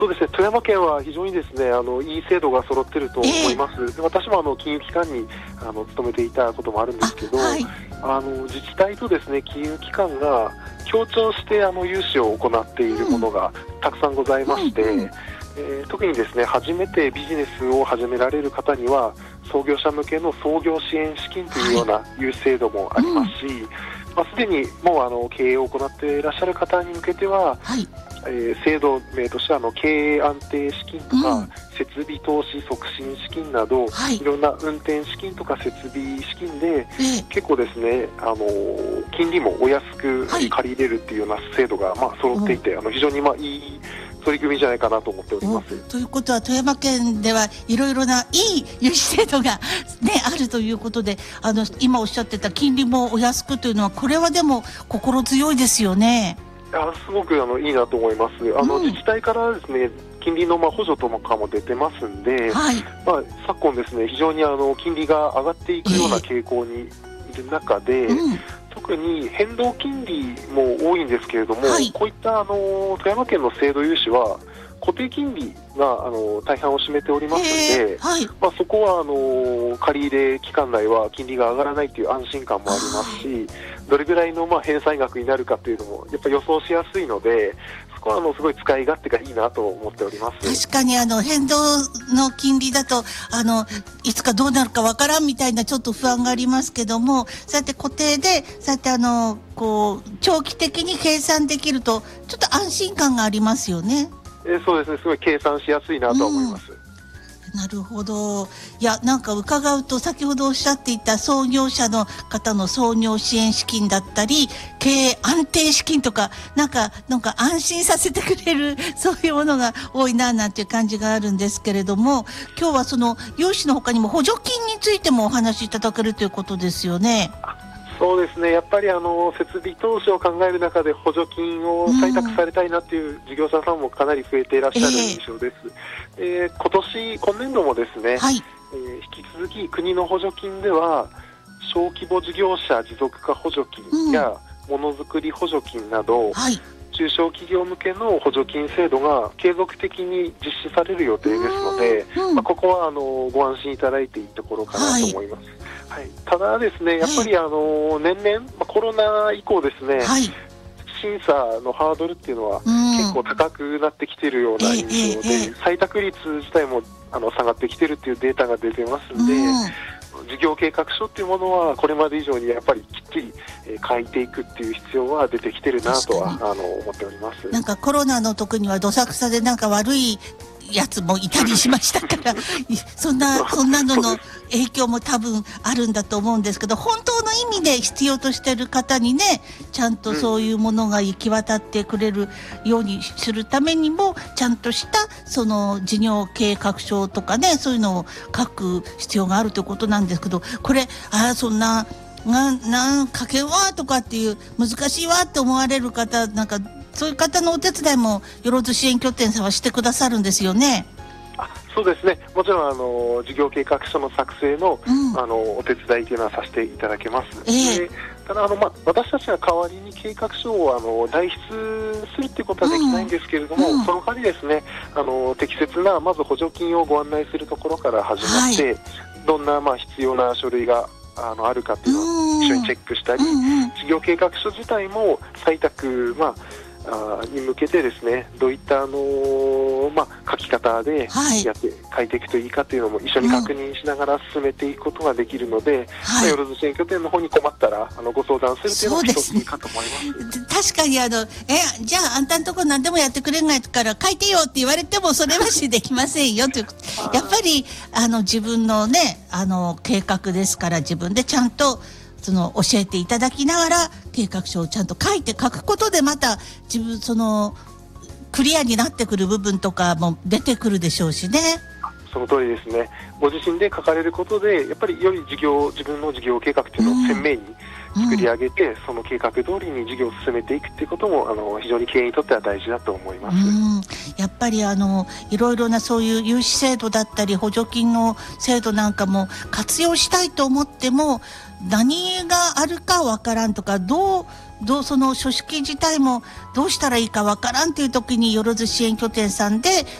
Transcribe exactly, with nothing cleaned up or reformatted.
そうですね、富山県は非常にですね、あのいい制度が揃っていると思います、えー、で私もあの金融機関にあの勤めていたこともあるんですけど、あ、はい、あの自治体とですね金融機関が協調してあの融資を行っているものがたくさんございまして、うんうん、えー、特にですね初めてビジネスを始められる方には創業者向けの創業支援資金というような融資制度もありますし、はい、うん、まあ、すでにもうあの経営を行っていらっしゃる方に向けては、はい、えー、制度名としてはあの経営安定資金とか、うん、設備投資促進資金など、はい、いろんな運転資金とか設備資金で、えー、結構ですね、あのー、金利もお安く借り入れるっていうような制度が、まあ、揃っていて、うん、あの非常にまあいい取り組みじゃないかなと思っております。 ということは富山県ではいろいろないい融資制度が、ね、あるということで、あの今おっしゃってた金利もお安くというのはこれはでも心強いですよね。 あ、すごくあのいいなと思います。あの、うん、自治体からですね金利のまあ補助とかも出てますんで、はい、まあ、昨今ですね非常にあの金利が上がっていくような傾向にいる中で、えーうん、特に変動金利も多いんですけれども、はい、こういったあの富山県の制度融資は固定金利があの大半を占めておりますので、はい、まあ、そこはあの借り入れ期間内は金利が上がらないという安心感もありますし、どれぐらいのまあ返済額になるかというのもやっぱり予想しやすいので、そこはあのすごい使い勝手がいいなと思っております。 確かにあの変動の金利だとあのいつかどうなるかわからんみたいなちょっと不安がありますけども、そうやって固定でそうやってあのこう長期的に計算できるとちょっと安心感がありますよね。 えー、そうですね、すごい計算しやすいなと思います。 うん、なるほど。いや、なんか伺うと先ほどおっしゃっていた創業者の方の創業支援資金だったり経営安定資金とかなんかなんか安心させてくれるそういうものが多いななんていう感じがあるんですけれども、今日はその融資の他にも補助金についてもお話しいただけるということですよね。 そうですね、やっぱりあの設備投資を考える中で補助金を採択されたいなっていう事業者さんもかなり増えていらっしゃる印象です。えーえー、今年今年度もですね、はい、えー、引き続き国の補助金では小規模事業者持続化補助金やものづくり補助金など、はい、中小企業向けの補助金制度が継続的に実施される予定ですので、うん、まあ、ここはあのご安心いただいていいところかなと思います。はいはい、ただですね、やっぱりあの年々、まあ、コロナ以降ですね、はい、審査のハードルっていうのは結構高くなってきているような印象で、ええええ、採択率自体もあの下がってきているっていうデータが出てますので、事業計画書っていうものはこれまで以上にやっぱりきっちり書いていくっていう必要は出てきてるなとはあの思っております。 なんかコロナの時にはどさくさでなんか悪いやつもいたりしましたからそんなそんなのの影響も多分あるんだと思うんですけど、本当の意味で必要としている方にねちゃんとそういうものが行き渡ってくれるようにするためにもちゃんとしたその事業計画書とかね、そういうのを書く必要があるということなんですけど、これあそんなななん書けんわとかっていう難しいわって思われる方なんかそういう方のお手伝いもよろず支援拠点さんはしてくださるんですよね。 あ、そうですね、もちろんあの事業計画書の作成の、うん、あのお手伝いというのはさせていただけます。えー、でただあの、ま、私たちが代わりに計画書をあの代筆するっていうことはできないんですけれども、うんうん、その代わりですねあの適切なまず補助金をご案内するところから始まって、はい、どんなまあ必要な書類があのあるかっていうのを一緒にチェックしたり、うんうん、事業計画書自体も採択、まああに向けてですねどういったあのーまあ、書き方でやって、はい、書いていくといいかというのも一緒に確認しながら進めていくことができるので、はい、よろず支援拠点の方に困ったらあのご相談するというのも一ついいかと思います。 ね、確かにあのえじゃああんたんとこ何でもやってくれないから書いてよって言われてもそれはしできませんよというやっぱりあの自分のねあの計画ですから自分でちゃんとその教えていただきながら計画書をちゃんと書いて書くことでまた自分そのクリアになってくる部分とかも出てくるでしょうしね。 その通りですね。ご自身で書かれることで、やっぱりより事業、自分の事業計画っていうのを鮮明に作り上げて、うん、その計画通りに事業を進めていくっていうことも、あの非常に経営にとっては大事だと思います。 うん、やっぱりあのいろいろなそういう融資制度だったり補助金の制度なんかも活用したいと思っても、何があるかわからんとか、どうどうその書式自体もどうしたらいいかわからんという時に、よろず支援拠点さんで